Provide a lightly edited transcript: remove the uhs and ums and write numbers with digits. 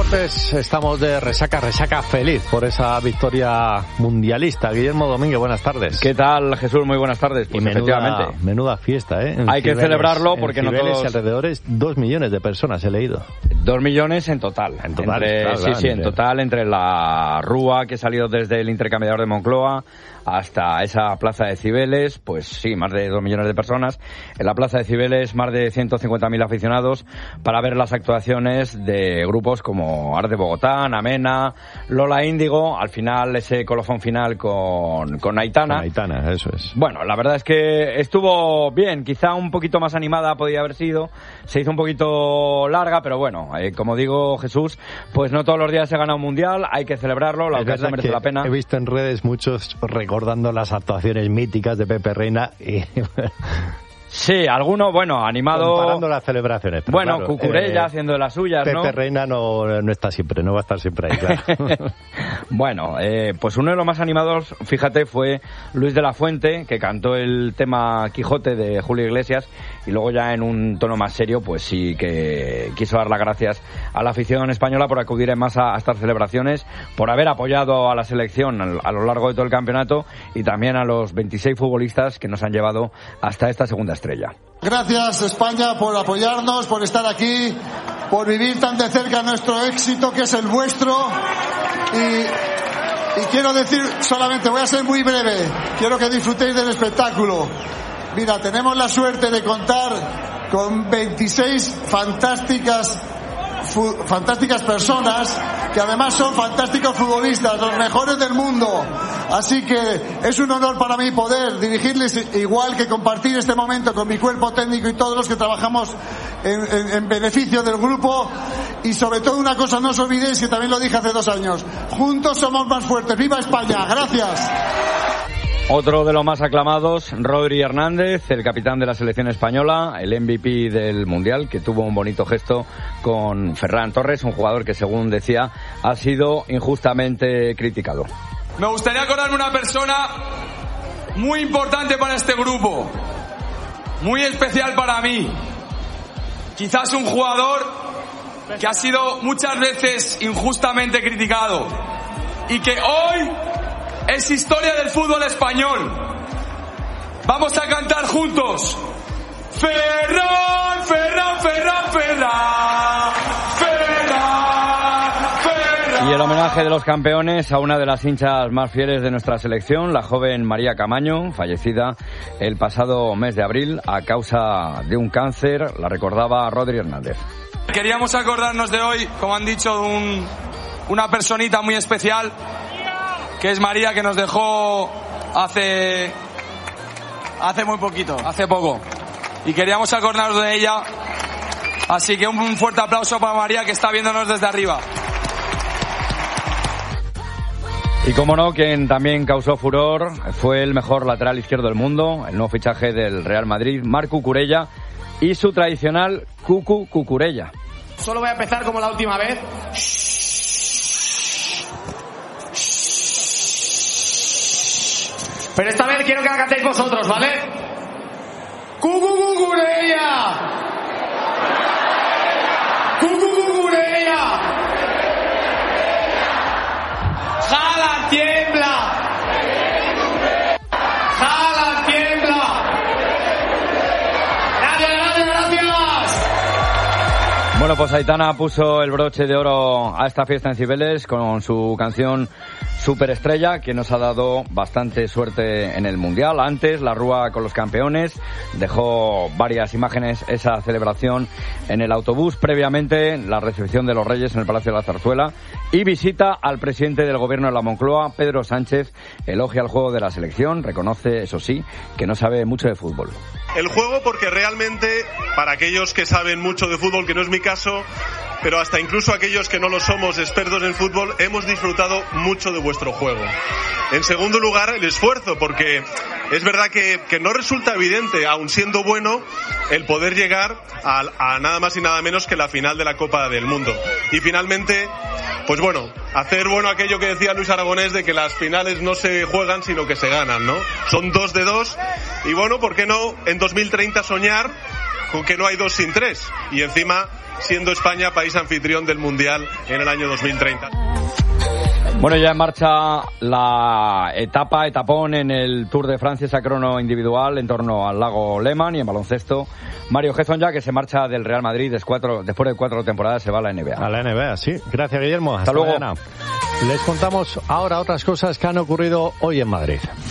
deportes estamos de resaca feliz por esa victoria mundialista. Guillermo Domínguez, buenas tardes. ¿Qué tal, Jesús? Muy buenas tardes. Pues efectivamente. Menuda fiesta, ¿eh? Hay que celebrarlo porque en no todos... alrededores 2 millones de personas he leído. 2 millones en total. En total, en total, entre la Rúa que salió desde el intercambiador de Moncloa hasta esa plaza de Cibeles, pues sí, más de 2 millones de personas. En la plaza de Cibeles, más de 150.000 aficionados para ver las actuaciones de grupos como Ars de Bogotá, Namena, Lola Índigo, al final ese colofón final con Aitana. Con Aitana, eso es. Bueno, la verdad es que estuvo bien, quizá un poquito más animada podía haber sido, se hizo un poquito larga, pero bueno, como digo, Jesús, pues no todos los días se gana un mundial, hay que celebrarlo, la ocasión merece la pena. He visto en redes muchos recordando las actuaciones míticas de Pepe Reina y... Sí, alguno, bueno, animado... Comparando las celebraciones. Bueno, claro, Cucurella haciendo de las suyas, Pepe ¿no? Pepe Reina no está siempre, no va a estar siempre ahí, claro. Bueno, pues uno de los más animados, fíjate, fue Luis de la Fuente, que cantó el tema Quijote de Julio Iglesias, y luego ya en un tono más serio, pues sí que quiso dar las gracias a la afición española por acudir en masa a estas celebraciones, por haber apoyado a la selección a lo largo de todo el campeonato, y también a los 26 futbolistas que nos han llevado hasta esta segunda estrella. Gracias, España, por apoyarnos, por estar aquí, por vivir tan de cerca nuestro éxito, que es el vuestro. Y quiero decir solamente, voy a ser muy breve, quiero que disfrutéis del espectáculo. Mira, tenemos la suerte de contar con 26 fantásticas personas que además son fantásticos futbolistas, los mejores del mundo. Así que es un honor para mí poder dirigirles, igual que compartir este momento con mi cuerpo técnico y todos los que trabajamos en beneficio del grupo. Y sobre todo una cosa, no os olvidéis, que también lo dije hace 2 años, juntos somos más fuertes. ¡Viva España! ¡Gracias! Otro de los más aclamados, Rodri Hernández, el capitán de la selección española, el MVP del Mundial, que tuvo un bonito gesto con Ferran Torres, un jugador que, según decía, ha sido injustamente criticado. Me gustaría acordarme una persona muy importante para este grupo, muy especial para mí. Quizás un jugador que ha sido muchas veces injustamente criticado y que hoy es historia del fútbol español. Vamos a cantar juntos. Ferran, Ferran, Ferran, Ferran, Ferran, Ferran. Y el homenaje de los campeones a una de las hinchas más fieles de nuestra selección, la joven María Camaño, fallecida el pasado mes de abril a causa de un cáncer, la recordaba Rodri Hernández. Queríamos acordarnos de hoy, como han dicho, una personita muy especial, que es María, que nos dejó hace muy poquito, hace poco. Y queríamos acordarnos de ella. Así que un fuerte aplauso para María, que está viéndonos desde arriba. Y como no, quien también causó furor fue el mejor lateral izquierdo del mundo, el nuevo fichaje del Real Madrid, Marc Cucurella, y su tradicional Cucurella. Solo voy a empezar como la última vez. Pero esta vez quiero que la cantéis vosotros, ¿vale? ¡Cucurella! ¡Cucurella! ¡Jala, tiembla! ¡Jala, tiembla! ¡Gracias! Bueno, pues Aitana puso el broche de oro a esta fiesta en Cibeles con su canción Superestrella, que nos ha dado bastante suerte en el Mundial. Antes, la Rúa con los campeones dejó varias imágenes, esa celebración en el autobús, previamente la recepción de los Reyes en el Palacio de la Zarzuela y visita al presidente del gobierno de la Moncloa, Pedro Sánchez, elogia el juego de la selección, reconoce, eso sí, que no sabe mucho de fútbol. El juego, porque realmente, para aquellos que saben mucho de fútbol, que no es mi caso, pero hasta incluso aquellos que no lo somos expertos en fútbol, hemos disfrutado mucho de vuestro juego. En segundo lugar, el esfuerzo, porque es verdad que no resulta evidente, aun siendo bueno, el poder llegar a nada más y nada menos que la final de la Copa del Mundo. Y finalmente, pues bueno, hacer bueno aquello que decía Luis Aragonés de que las finales no se juegan sino que se ganan, ¿no? Son 2 de 2 y bueno, ¿por qué no en 2030 soñar con que no hay 2 sin 3. Y encima, siendo España país anfitrión del Mundial en el año 2030. Bueno, ya en marcha la etapón en el Tour de Francia, esa crono individual en torno al lago Lehmann. Y en baloncesto, Mario Gezon, ya que se marcha del Real Madrid después de 4 temporadas, se va a la NBA. A la NBA, sí. Gracias, Guillermo. Hasta luego. Mañana. Les contamos ahora otras cosas que han ocurrido hoy en Madrid.